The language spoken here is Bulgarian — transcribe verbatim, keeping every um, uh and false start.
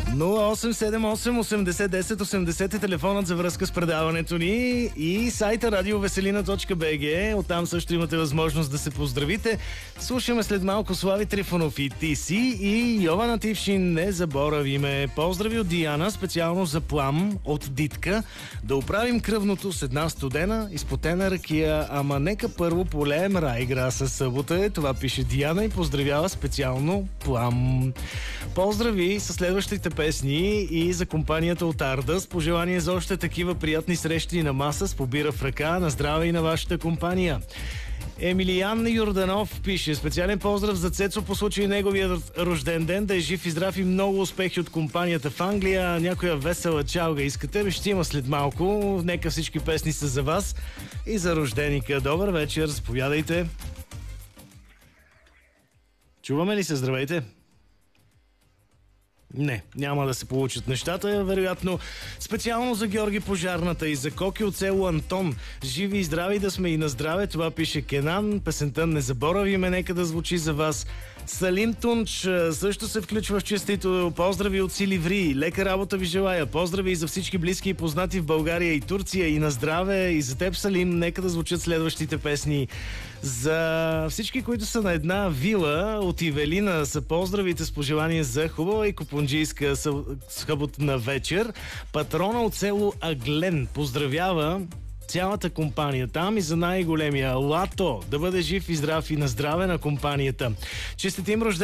нула осем седем осем осемдесет десет осемдесет е телефонът за връзка с предаването ни и сайта радиовеселина точка би джи. Оттам също имате възможност да се поздравите. Слушаме след малко Слави Трифонов и Ти си и Йована Тившин, не заборавиме. Поздрави от Диана, специално за Плам от Дитка. Да оправим кръвното с една студена, изпотена ракия, ама нека първо полеем Райгра със събота. Това пише Диана и поздравява специално Плам. Поздрави със следващите песни и за компанията от Ардас. Пожелание за още такива приятни срещи на маса с побира в ръка. На здраве и на вашата компания. Емилиян Йорданов пише: специален поздрав за Цецо по случай неговия рожден ден, да е жив и здрав и много успехи от компанията в Англия. Някоя весела чалга искате? Ще има след малко. Нека всички песни са за вас и за рожденика. Добър вечер, заповядайте. Чуваме ли се? Здравейте. Не, няма да се получат нещата, вероятно. Специално за Георги Пожарната и за Коки от село Антон. Живи и здрави да сме и на здраве, това пише Кенан. Песента "Не заборавиме", нека да звучи за вас. Салим Тунч също се включва в честито. Поздрави от Силиври. Лека работа ви желая. Поздрави и за всички близки и познати в България и Турция. И на здраве. И за теб, Салим, нека да звучат следващите песни. За всички, които са на една вила от Ивелина, са поздравите с пожелание за хубава и купунджийска съботна вечер. Патрона от село Аглен поздравява цялата компания там и за най-големия Лато. Да бъде жив и здрав и на здраве на компанията. Честитим рожден